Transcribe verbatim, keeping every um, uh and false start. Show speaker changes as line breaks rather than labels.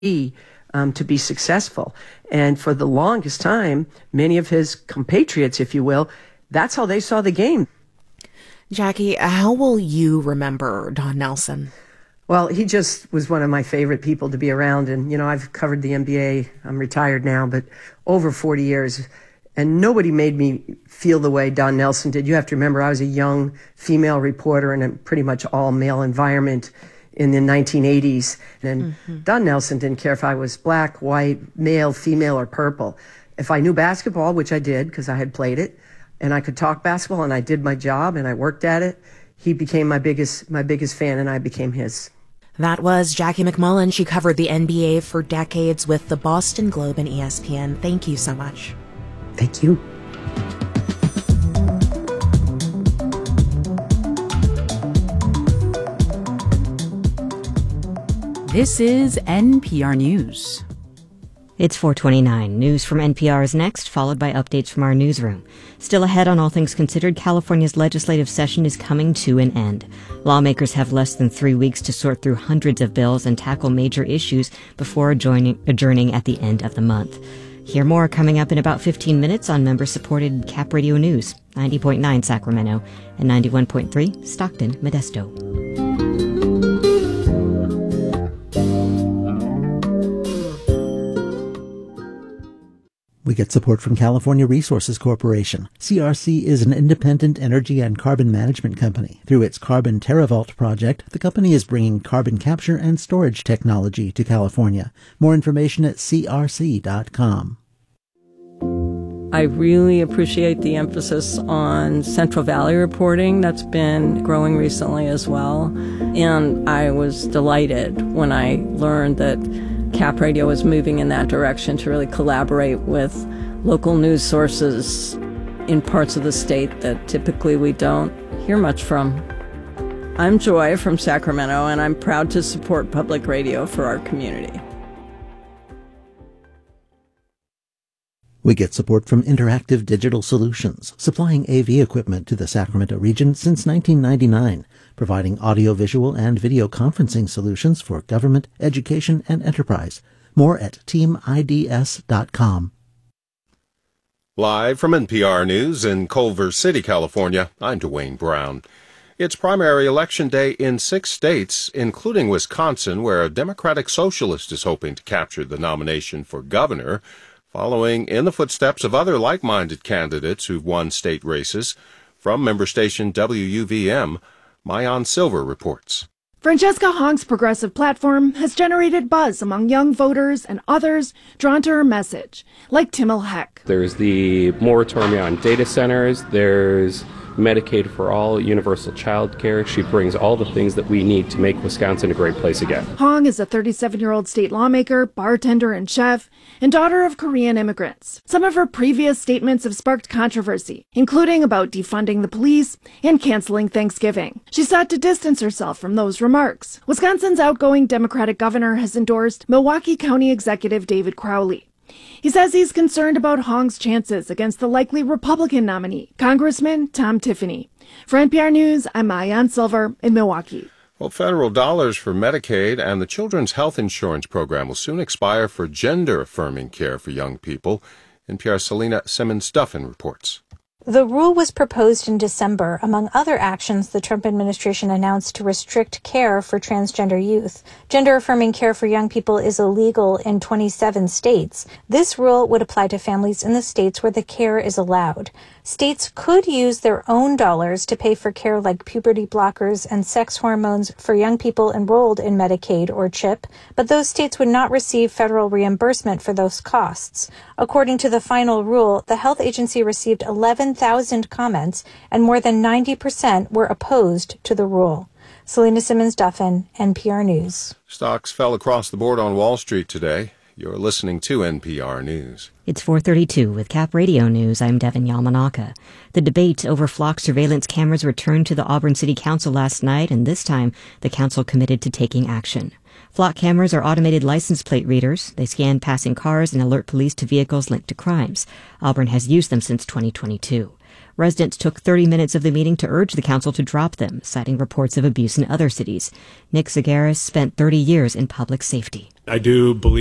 um, to be successful. And for the longest time, many of his compatriots, if you will, that's how they saw the game.
Jackie, how will you remember Don Nelson?
Well, he just was one of my favorite people to be around. And, you know, I've covered the N B A. I'm retired now, but over forty years. And nobody made me feel the way Don Nelson did. You have to remember, I was a young female reporter in a pretty much all-male environment in the nineteen eighties. And mm-hmm. Don Nelson didn't care if I was black, white, male, female, or purple. If I knew basketball, which I did because I had played it, and I could talk basketball, and I did my job, and I worked at it, he became my biggest, my biggest fan, and I became his.
That was Jackie MacMullan. She covered the N B A for decades with the Boston Globe and E S P N. Thank you so much.
Thank you.
This is N P R News.
It's four twenty-nine. News from N P R is next, followed by updates from our newsroom. Still ahead on All Things Considered, California's legislative session is coming to an end. Lawmakers have less than three weeks to sort through hundreds of bills and tackle major issues before adjourning, adjourning at the end of the month. Hear more coming up in about fifteen minutes on member-supported Cap Radio News, ninety point nine Sacramento and ninety-one point three Stockton, Modesto.
We get support from California Resources Corporation. C R C is an independent energy and carbon management company. Through its Carbon TerraVault project, the company is bringing carbon capture and storage technology to California. More information at c r c dot com.
I really appreciate the emphasis on Central Valley reporting. That's been growing recently as well. And I was delighted when I learned that Cap Radio is moving in that direction to really collaborate with local news sources in parts of the state that typically we don't hear much from. I'm Joy from Sacramento, and I'm proud to support public radio for our community.
We get support from Interactive Digital Solutions, supplying A V equipment to the Sacramento region since nineteen ninety-nine, providing audiovisual and video conferencing solutions for government, education, and enterprise. More at team I D S dot com.
Live from N P R News in Culver City, California, I'm Dwayne Brown. It's primary election day in six states, including Wisconsin, where a Democratic Socialist is hoping to capture the nomination for governor, following in the footsteps of other like-minded candidates who've won state races. From member station W U V M, Mayan Silver reports.
Francesca Hong's progressive platform has generated buzz among young voters and others drawn to her message, like Timmel Heck.
There's the moratorium on data centers. There's Medicaid for all, universal child care. She brings all the things that we need to make Wisconsin a great place again.
Hong is a thirty-seven-year-old state lawmaker, bartender, and chef, and daughter of Korean immigrants. Some of her previous statements have sparked controversy, including about defunding the police and canceling Thanksgiving. She sought to distance herself from those remarks. Wisconsin's outgoing Democratic governor has endorsed Milwaukee County Executive David Crowley. He says he's concerned about Hong's chances against the likely Republican nominee, Congressman Tom Tiffany. For N P R News, I'm Mayan Silver in Milwaukee.
Well, federal dollars for Medicaid and the Children's Health Insurance Program will soon expire for gender-affirming care for young people. N P R's Selena Simmons-Duffin reports.
The rule was proposed in December, among other actions the Trump administration announced to restrict care for transgender youth. Gender-affirming care for young people is illegal in twenty-seven states. This rule would apply to families in the states where the care is allowed. States could use their own dollars to pay for care like puberty blockers and sex hormones for young people enrolled in Medicaid or CHIP, but those states would not receive federal reimbursement for those costs. According to the final rule, the health agency received eleven thousand comments, and more than ninety percent were opposed to the rule. Selena Simmons-Duffin, N P R News.
Stocks fell across the board on Wall Street today. You're listening to N P R News.
It's four thirty-two with Cap Radio News. I'm Devin Yamanaka. The debate over flock surveillance cameras returned to the Auburn City Council last night, and this time the council committed to taking action. Flock cameras are automated license plate readers. They scan passing cars and alert police to vehicles linked to crimes. Auburn has used them since twenty twenty-two. Residents took thirty minutes of the meeting to urge the council to drop them, citing reports of abuse in other cities. Nick Zagaris spent thirty years in public safety.
I do believe